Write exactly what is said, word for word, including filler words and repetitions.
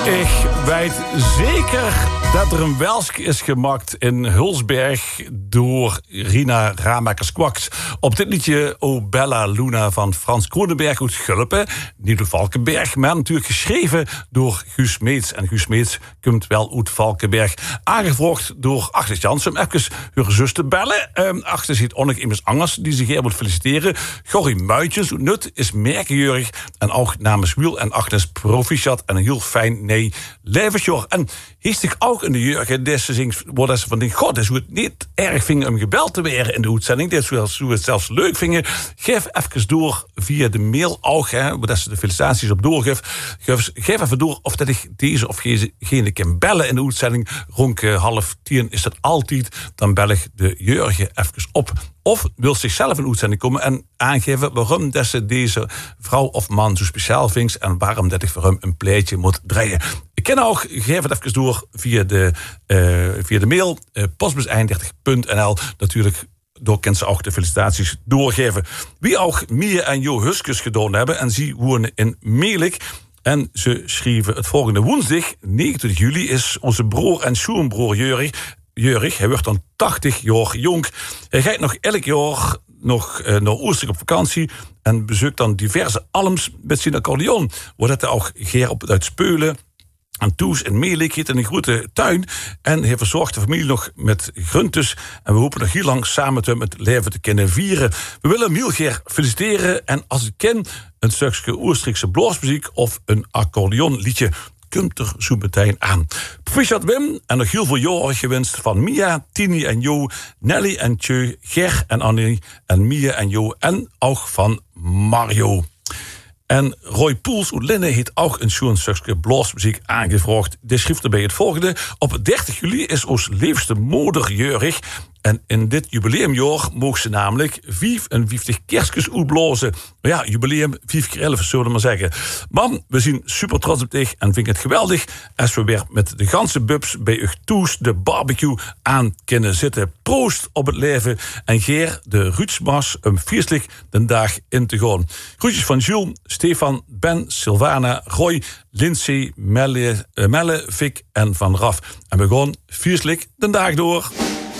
Ik weet zeker dat er een welsk is gemaakt in Hulsberg door Rina Ramakers-Kwaks. Op dit liedje O Bella Luna van Frans Kronenberg uit Gulpen, niet uit Valkenberg, maar natuurlijk geschreven door Guus Meets. En Guus Meets komt wel uit Valkenberg. Aangevraagd door Agnes Janssen. Even haar zus te bellen. Um, Agnes ziet onnig immers angers die zich hier moet feliciteren. Gorrie Muitjes uit Nut is merkenjurig. En ook namens Wiel en Agnes proficiat en een heel fijn nee levensjaar. En heeft zich ook in de jeugd deze zingt, waar ze van denken, god, dat zou het niet erg vinden om gebeld te worden in de uitzending. Dat zou het zelfs leuk vinden. Geef even door via de mail ook, hè, waar ze de felicitaties op doorgeeft. Geef, geef even door of dat ik deze of gene kan bellen in de uitzending. Rond uh, half tien is dat altijd. Dan bel ik de Jurgen even op. Of wil zichzelf een uitzending komen en aangeven waarom dat ze deze vrouw of man zo speciaal vindt en waarom dat ik voor hem een pleitje moet draaien. Ik ken ook, geef het even door via de, uh, via de mail, uh, postbus eenendertig punt n l. Natuurlijk, door kent ze ook de felicitaties doorgeven. Wie ook Mia en Jo Huskes gedaan hebben en ze wonen in Meelik. En ze schreven het volgende woensdag, negenentwintig juli, is onze broer en schoonbroer Jurig. Jurig, hij wordt dan tachtig jaar jong. Hij gaat nog elk jaar nog uh, naar Oostenrijk op vakantie en bezoekt dan diverse alms met zijn accordeon. Waar hij ook geer op het speulen. En Toes en Meelik heeft in een grote tuin. En hij verzorgt de familie nog met groentes. En we hopen nog heel lang samen met hem het leven te kunnen vieren. We willen hem heel graag feliciteren. En als ik ken een stukje Oostenrijkse blaasmuziek of een accordeonliedje, komt er zo meteen aan. Proficiat Wim en nog heel veel jaren gewenst van Mia, Tini en Jo, Nelly en Tjeu, Ger en Annie en Mia en Jo en ook van Mario. En Roy Poels uit Linnen heeft ook een schoon stukje blaasmuziek aangevraagd. De schrift erbij het volgende. Op dertig juli is ons liefste moeder jurig. En in dit jubileumjaar mogen ze namelijk vijfenvijftig kerstjes uitblazen. Ja, jubileum vijf keer elf, zullen we maar zeggen. Mam, we zijn super trots op dich en vinden het geweldig als we weer met de ganse bubs bij u toes de barbecue aan kunnen zitten. Proost op het leven en geer de Ruutsmas een vierselijk de dag in te gaan. Groetjes van Jules, Stefan, Ben, Sylvana, Roy, Lindsay, Melle, uh, Melle, Vic en Van Raf. En we gaan vierselijk de dag door.